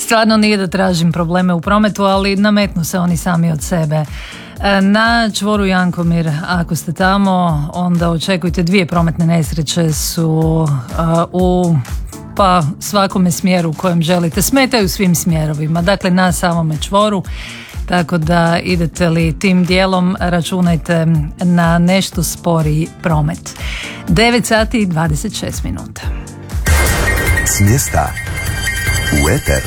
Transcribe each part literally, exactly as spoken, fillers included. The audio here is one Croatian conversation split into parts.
Stvarno nije da tražim probleme u prometu, ali nametnu se oni sami od sebe. Na čvoru Jankomir, ako ste tamo, onda očekujte dvije prometne nesreće su uh, u pa svakome smjeru u kojem želite. Smetaju svim smjerovima, dakle na samome čvoru. Tako da idete li tim dijelom, računajte na nešto sporiji promet. devet sati i dvadeset šest minuta. S mjesta u eter.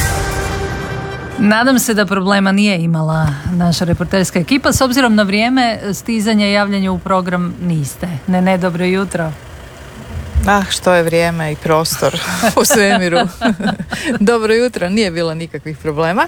Nadam se da problema nije imala naša reporterska ekipa. S obzirom na vrijeme stizanja i javljanja u program niste. Ne, ne, dobro jutro. Ah, što je vrijeme i prostor u svemiru. Dobro jutro, nije bilo nikakvih problema.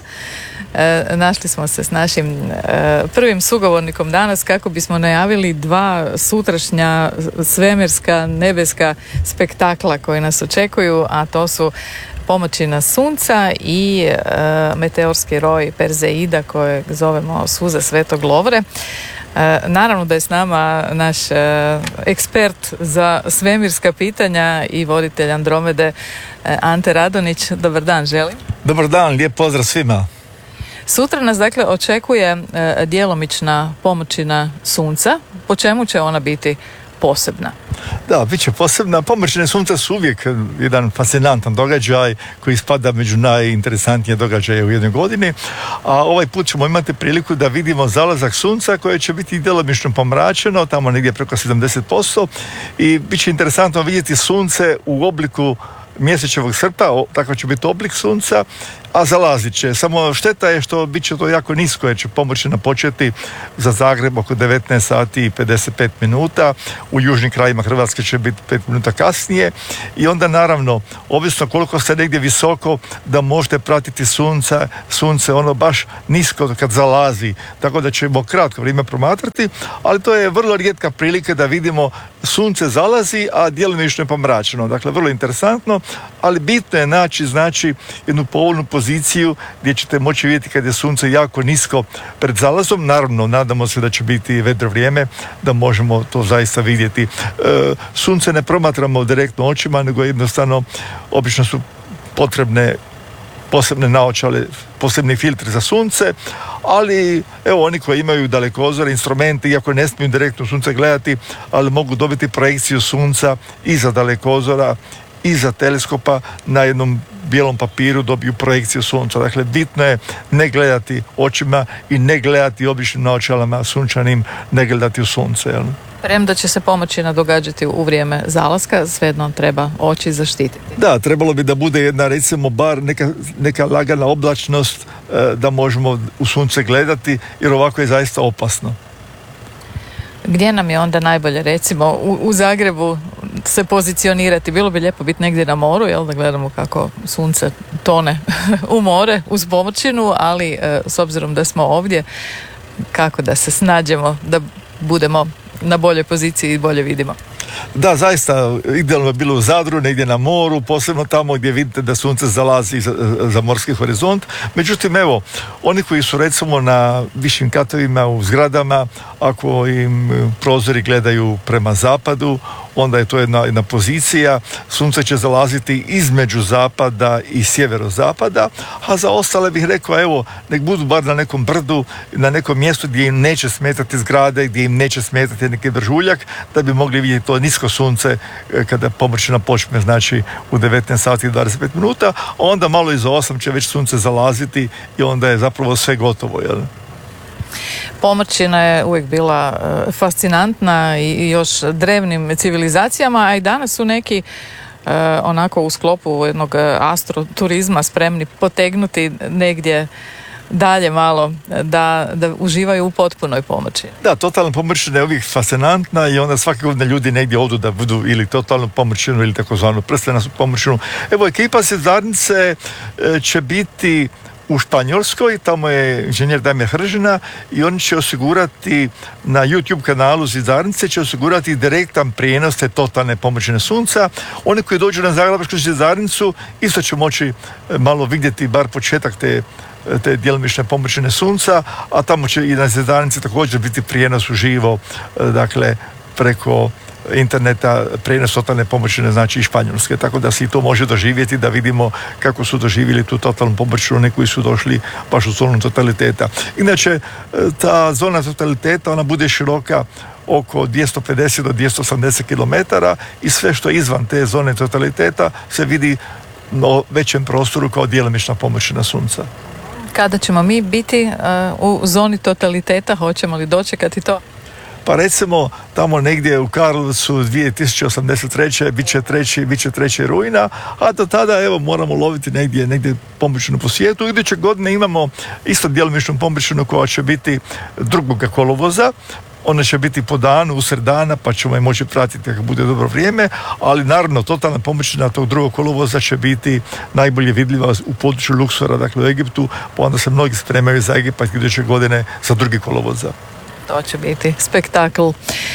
E, našli smo se s našim e, prvim sugovornikom danas kako bismo najavili dva sutrašnja svemirska, nebeska spektakla koji nas očekuju, a to su Pomoćina sunca i e, meteorski roj Perzeida kojeg zovemo Suze Svetog Lovre. E, naravno da je s nama naš e, ekspert za svemirska pitanja i voditelj Andromede e, Ante Radonić. Dobar dan, želim. Dobar dan, lijep pozdrav svima. Sutra nas dakle očekuje e, djelomična Pomoćina sunca. Po čemu će ona biti posebna? Da, bit će posebna. Pomoćine sunca su uvijek jedan fascinantan događaj koji spada među najinteresantnije događaje u jednoj godini, a ovaj put ćemo imati priliku da vidimo zalazak sunca koje će biti djelomično pomračeno, tamo negdje preko sedamdeset posto, i bit će interesantno vidjeti sunce u obliku mjesečevog srpa, tako će biti oblik sunca, a zalazit će. Samo šteta je što bit će to jako nisko, jer će Pomoćina početi za Zagreb oko devetnaest sati i pedeset pet minuta, u južnim krajima Hrvatske će biti pet minuta kasnije, i onda naravno, ovisno koliko ste negdje visoko, da možete pratiti sunca, sunce ono baš nisko kad zalazi, tako da ćemo kratko vrijeme promatrati, ali to je vrlo rijetka prilika da vidimo sunce zalazi, a djelomično je pomračeno. Dakle, vrlo interesantno, ali bitno je naći, znači, jednu povoljnu poziciju gdje ćete moći vidjeti kad je sunce jako nisko pred zalazom. Naravno, nadamo se da će biti vedro vrijeme, da možemo to zaista vidjeti. E, sunce ne promatramo direktno očima, nego jednostavno, obično su potrebne posebne naočale, posebni filtri za sunce, ali evo, oni koji imaju dalekozor, instrumente, iako ne smiju direktno sunce gledati, ali mogu dobiti projekciju sunca iza dalekozora, iza teleskopa, na jednom bijelom papiru dobiju projekciju sunca. Dakle, bitno je ne gledati očima i ne gledati običnim naočalama sunčanim, ne gledati u sunce. Jel? Premda će se Pomoćina događati u vrijeme zalaska, svejedno treba oči zaštititi. Da, trebalo bi da bude jedna, recimo, bar neka, neka lagana oblačnost e, da možemo u sunce gledati, jer ovako je zaista opasno. Gdje nam je onda najbolje, recimo, u, u Zagrebu se pozicionirati? Bilo bi lijepo biti negdje na moru, jel, da gledamo kako sunce tone u more uz Pomoćinu, ali e, s obzirom da smo ovdje, kako da se snađemo da budemo na boljoj poziciji i bolje vidimo? Da, zaista, idealno je bilo u Zadru, negdje na moru, posebno tamo gdje vidite da sunce zalazi za, za morski horizont. Međutim, evo, oni koji su recimo na višim katovima u zgradama, ako im prozori gledaju prema zapadu, onda je to jedna, jedna pozicija. Sunce će zalaziti između zapada i sjeverozapada, a za ostale bih rekao, evo, nek budu bar na nekom brdu, na nekom mjestu gdje im neće smetati zgrade, gdje im neće smetati neki vršuljak, da bi mogli vidjeti to nisko sunce kada Pomoćina počne, znači u devetnaest sati i dvadeset pet minuta, a onda malo iza osam će već sunce zalaziti i onda je zapravo sve gotovo, jel? Pomoćina je uvijek bila uh, fascinantna i još drevnim civilizacijama, a i danas su neki uh, onako u sklopu jednog astroturizma spremni potegnuti negdje dalje malo, da, da uživaju u potpunoj pomoći. Da, totalna Pomoćina je uvijek fascinantna i onda svake godine ljudi negdje odu da budu ili totalnu Pomoćinu ili takozvanu prstenastu Pomoćinu. Evo, ekipa Zizarnice će biti u Španjolskoj, tamo je inženjer Damir Hržina i oni će osigurati na YouTube kanalu Zizarnice, će osigurati direktan prijenos te totalne Pomoćine sunca. Oni koji dođu na Zagrebačku Zizarnicu isto će moći malo vidjeti bar početak te te djelomične Pomoćine sunca, a tamo će i na Zizarnici također biti prijenos uživo, dakle preko interneta prijenos totalne površine, znači i Španjolske, tako da se i to može doživjeti, da vidimo kako su doživjeli tu totalnu površinu oni koji su došli baš u zonu totaliteta. Inače, ta zona totaliteta, ona bude široka oko dvjesto pedeset do dvjesto osamdeset kilometara i sve što je izvan te zone totaliteta se vidi na većem prostoru kao djelomična površina Sunca. Kada ćemo mi biti uh, u zoni totaliteta, hoćemo li dočekati to? Pa recimo tamo negdje u Karlovcu dvije tisuće osamdeset treće bit će treći, bit će treći rujna, a do tada evo moramo loviti negdje, negdje površinu po svijetu. Iduće godine imamo isto djelomičnu površinu koja će biti drugog kolovoza. Ona će biti po danu, usred dana, pa ćemo je moći pratiti kako bude dobro vrijeme, ali naravno totalna površina tog drugog kolovoza će biti najbolje vidljiva u području Luksora, dakle u Egiptu, pa onda se mnogi spremaju za Egipat iduće godine za drugi kolovoza. To će biti spektakl.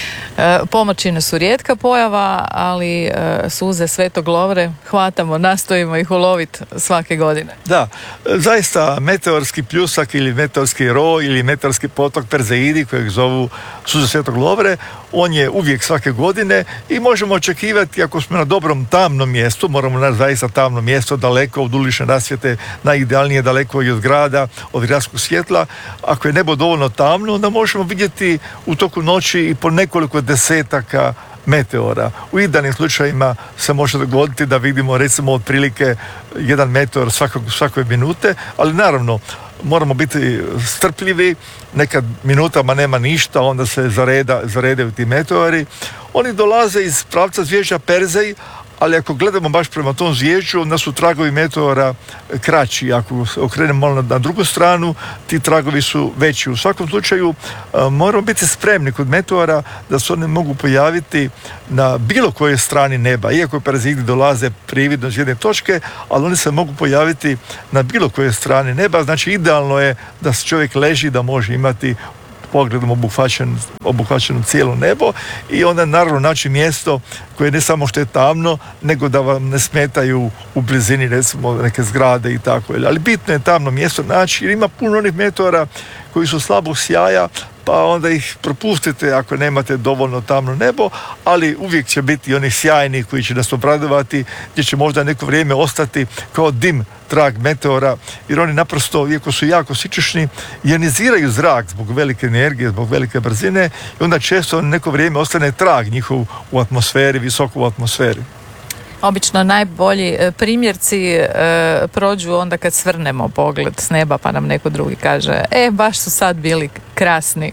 E, pomrčine su rijetka pojava, ali e, suze Svetog Lovre hvatamo, nastojimo ih uloviti svake godine. Da, zaista meteorski pljusak ili meteorski roj ili meteorski potok Perzeidi, kojeg zovu suze Svetog Lovre, on je uvijek svake godine i možemo očekivati, ako smo na dobrom tamnom mjestu, moramo naći zaista tamno mjesto, daleko od ulične rasvjete, najidealnije daleko i od grada, od gradskog svjetla. Ako je nebo dovoljno tamno, onda možemo vidjeti u toku noći i po nekoliko desetaka meteora. U idealnim slučajima se može dogoditi da vidimo recimo otprilike jedan meteor svakog, svakoj minute, ali naravno moramo biti strpljivi, nekad minutama nema ništa, onda se zareda, zaredaju ti meteori. Oni dolaze iz pravca zvježđa Perzej, ali ako gledamo baš prema tom zvježđu, onda su tragovi meteora kraći. Ako okrenemo malo na drugu stranu, ti tragovi su veći. U svakom slučaju moramo biti spremni kod meteora da se oni mogu pojaviti na bilo kojoj strani neba. Iako Perzeidi dolaze prividno iz jedne točke, ali oni se mogu pojaviti na bilo kojoj strani neba. Znači idealno je da se čovjek leži, da može imati pogledom obuhvaćen, obuhvaćeno cijelo nebo i onda naravno naći mjesto koje ne samo što je tamno, nego da vam ne smetaju u blizini recimo neke zgrade i tako. Ali bitno je tamno mjesto naći jer ima puno onih meteora koji su slabog sjaja, pa onda ih propustite ako nemate dovoljno tamno nebo, ali uvijek će biti onih sjajnih koji će nas obradovati, gdje će možda neko vrijeme ostati kao dim trag meteora, jer oni naprosto, iako su jako sičešni, ioniziraju zrak zbog velike energije, zbog velike brzine i onda često neko vrijeme ostane trag njihov u atmosferi, visoko u atmosferi. Obično najbolji primjerci e, prođu onda kad svrnemo pogled s neba pa nam neko drugi kaže e, baš su sad bili krasni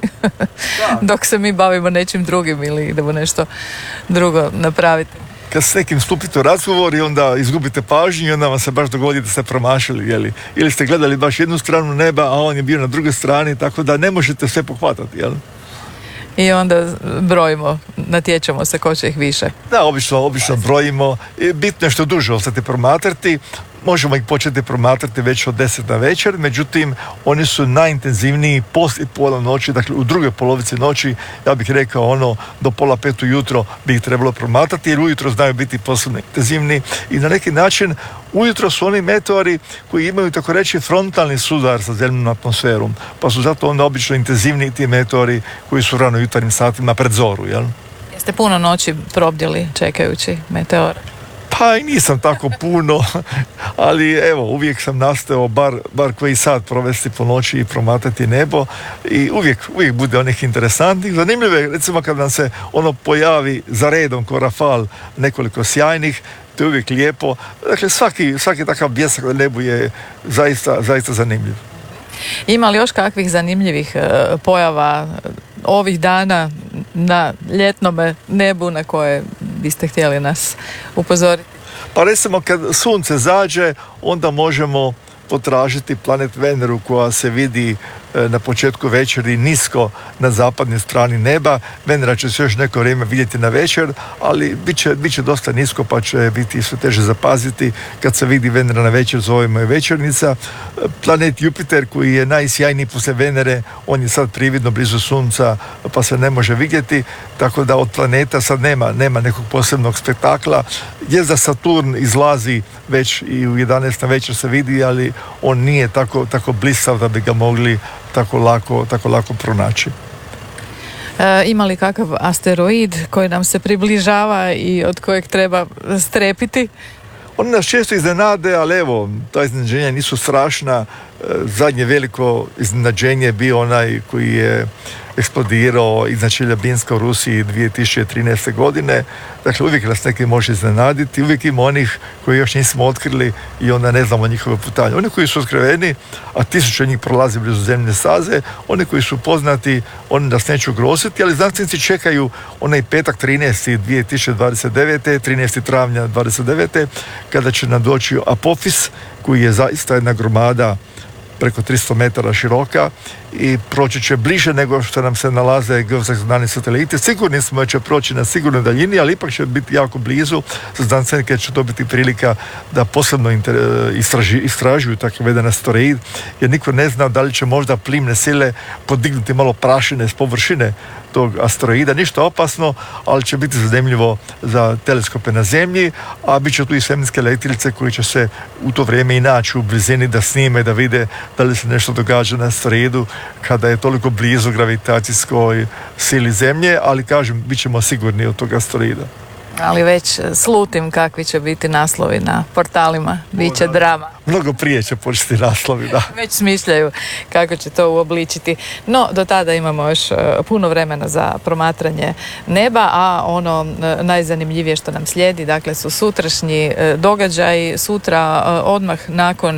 dok se mi bavimo nečim drugim ili idemo nešto drugo napraviti. Kad s nekim stupite u razgovor i onda izgubite pažnju i onda vam se baš dogodi da ste promašili, jeli? Ili ste gledali baš jednu stranu neba, a on je bio na drugoj strani, tako da ne možete sve pohvatati, jel? I onda brojimo, natječemo se ko će ih više. Da, obično, obično brojimo. Bitno je što duže ostati promatrati. Možemo ih početi promatrati već od deset na večer, međutim, oni su najintenzivniji poslije pola noći, dakle u drugoj polovici noći, ja bih rekao ono, do pola pet ujutro bi ih trebalo promatrati, jer ujutro znaju biti posebno intenzivni i na neki način ujutro su oni meteori koji imaju, tako reći, frontalni sudar sa zemljenom atmosferom, pa su zato onda obično intenzivniji ti meteori koji su rano jutarnjim satima pred zoru, jel? Jeste puno noći probdjeli čekajući meteora? Pa i nisam tako puno, ali evo, uvijek sam nastao bar, bar koji sat provesti po noći i promatrati nebo i uvijek, uvijek bude onih interesantnih. Zanimljivo je, recimo kad nam se ono pojavi za redom ko rafal nekoliko sjajnih, to je uvijek lijepo. Dakle, svaki, svaki takav bljesak na nebu je zaista, zaista zanimljiv. Ima li još kakvih zanimljivih uh, pojava ovih dana na ljetnome nebu na koje biste htjeli nas upozoriti? Pa recimo kad sunce zađe, onda možemo potražiti planet Veneru koja se vidi na početku večeri nisko na zapadnoj strani neba. Venera će se još neko vrijeme vidjeti na večer, ali bit će, bit će dosta nisko pa će biti sve teže zapaziti. Kad se vidi Venera na večer, zovemo je večernica. Planet Jupiter koji je najsjajniji poslije Venere, on je sad prividno blizu Sunca pa se ne može vidjeti, tako da od planeta sad nema, nema nekog posebnog spektakla. Zvijezda Saturn izlazi već i u jedanaest na večer se vidi, ali on nije tako, tako blistav da bi ga mogli tako lako, tako lako pronaći. E, ima li kakav asteroid koji nam se približava i od kojeg treba strepiti? Oni nas često iznenade, ali evo, ta iznenađenja nisu strašna. Zadnje veliko iznenađenje je bio onaj koji je eksplodirao iznad Čeljabinska u Rusiji dvije tisuće trinaeste. godine. Dakle, uvijek nas neki može iznenaditi, uvijek ima onih koji još nismo otkrili i onda ne znamo njihove putanje. Oni koji su otkriveni, a tisuće njih prolazi blizu zemljine staze, oni koji su poznati, oni nas neće ugroziti, ali znanstvenici čekaju onaj petak trinaesti dvije tisuće dvadeset devete. trinaesti travnja dvadeset devete. kada će nam doći Apofis, koji je zaista jedna gromada preko tristo metara široka i proći će bliže nego što nam se nalaze geozagledani sateliti. Sigurni smo da će proći na sigurnoj daljini, ali ipak će biti jako blizu. Za znanstvenike će dobiti prilika da posebno istraži, istražuju takav jedan asteroid, jer niko ne zna da li će možda plimne sile podignuti malo prašine s površine tog asteroida. Ništa opasno, ali će biti zanimljivo za teleskope na zemlji, a bit će tu i svemirske letjelice koji će se u to vrijeme i naći u blizini da snime, da vide da li se nešto događa na asteroidu kada je toliko blizu gravitacijskoj sili Zemlje, ali kažem, bit ćemo sigurni od tog asteroida. Ali već slutim kakvi će biti naslovi na portalima, bit će drama. Mnogo prije će početi naslovi, da. Već smišljaju kako će to uobličiti. No, do tada imamo još puno vremena za promatranje neba, a ono najzanimljivije što nam slijedi, dakle, su sutrašnji događaji. Sutra, odmah nakon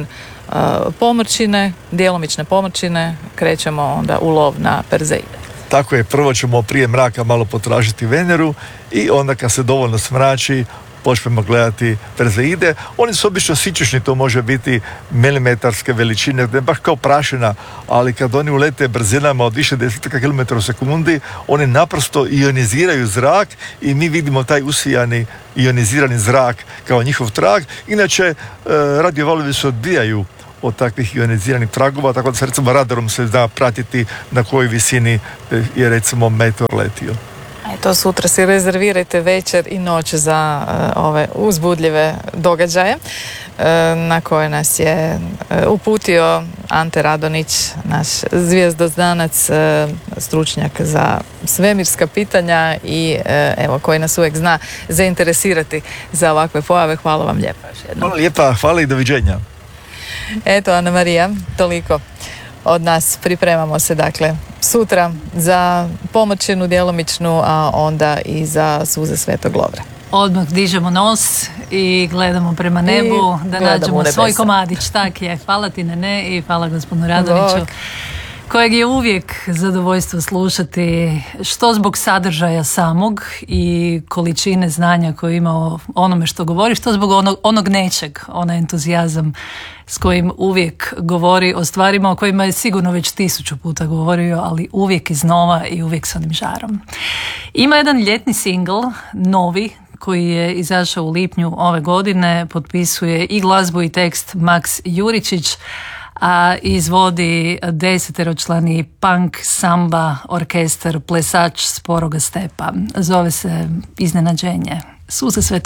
pomrčine, djelomične pomrčine, krećemo onda u lov na Perzeide. Tako je, prvo ćemo prije mraka malo potražiti Veneru i onda kad se dovoljno smrači počnemo gledati Perzeide. Oni su obično sićušni, to može biti milimetarske veličine, ne baš kao prašina, ali kad oni ulete brzinama od više desetaka kilometara u sekundi, oni naprosto ioniziraju zrak i mi vidimo taj usijani ionizirani zrak kao njihov trag. Inače, radiovalovi se odbijaju od takvih ioniziranih tragova, tako da se recimo radarom se zna pratiti na kojoj visini je recimo meteor letio. Eto, sutra si rezervirajte večer i noć za uh, ove uzbudljive događaje uh, na koje nas je uh, uputio Ante Radonić, naš zvijezdoznanac, uh, stručnjak za svemirska pitanja i uh, evo, koji nas uvijek zna zainteresirati za ovakve pojave. Hvala vam lijepa još jednom. Hvala lijepa, hvala i doviđenja. Eto, Ana Marija, toliko od nas. Pripremamo se dakle sutra za pomrčinu djelomičnu, a onda i za suze Svetog Lovra. Odmah dižemo nos i gledamo prema nebu, I da nađemo nebesa. svoj komadić. Tak je. Hvala ti, Nene, i hvala gospodinu Radoniću, Bog. kojeg je uvijek zadovoljstvo slušati, što zbog sadržaja samog i količine znanja koju ima o onome što govori, što zbog onog, onog nečeg, onaj entuzijazam s kojim uvijek govori o stvarima o kojima je sigurno već tisuću puta govorio, ali uvijek iznova i uvijek s onim žarom. Ima jedan ljetni singl, novi, koji je izašao u lipnju ove godine, potpisuje i glazbu i tekst Maks Juričić, a izvodi deseteročlani punk samba orkestar plesač Sporoga stepa. Zove se Iznenađenje. Suze Svetog